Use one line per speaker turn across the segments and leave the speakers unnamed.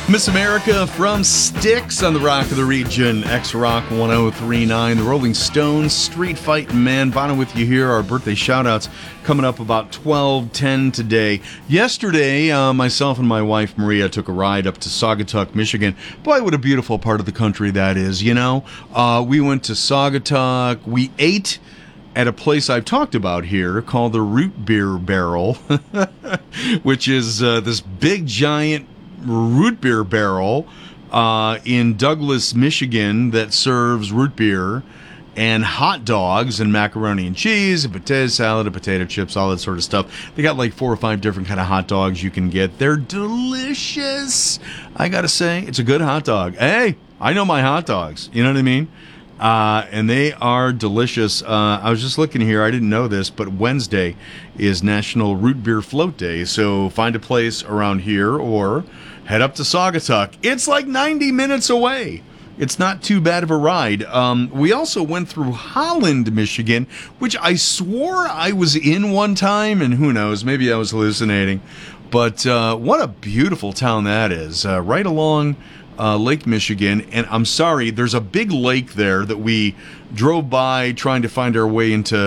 Miss America from Styx on the Rock of the Region, X-Rock 1039, the Rolling Stones, Street Fightin' Man. Bono with you here. Our birthday shout-outs coming up about 12:10 today. Yesterday, myself and my wife Maria took a ride up to Saugatuck, Michigan. Boy, what a beautiful part of the country that is, you know. We went to Saugatuck. We ate at a place I've talked about here called the Root Beer Barrel, which is this big, giant root beer barrel in Douglas, Michigan that serves root beer and hot dogs and macaroni and cheese, and potato salad and potato chips, all that sort of stuff. They got like 4 or 5 different kind of hot dogs you can get. They're delicious. I gotta say, it's a good hot dog. Hey, I know my hot dogs. You know what I mean? And they are delicious. I was just looking here. I didn't know this, but Wednesday is National Root Beer Float Day. So find a place around here or head up to Saugatuck. It's like 90 minutes away. It's not too bad of a ride. We also went through Holland, Michigan, which I swore I was in one time, and who knows, maybe I was hallucinating. But what a beautiful town that is, right along Lake Michigan. And I'm sorry, there's a big lake there that we drove by trying to find our way into,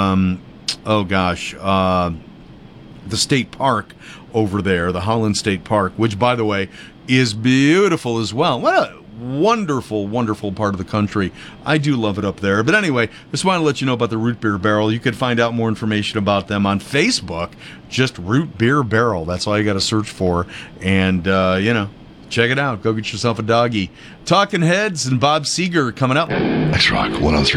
the state park over there, the Holland State Park, which, by the way, is beautiful as well. What a wonderful, wonderful part of the country. I do love it up there. But anyway, just want to let you know about the Root Beer Barrel. You can find out more information about them on Facebook. Just Root Beer Barrel. That's all you got to search for. And, check it out. Go get yourself a doggy. Talking Heads and Bob Seger coming up.
X-Rock 103.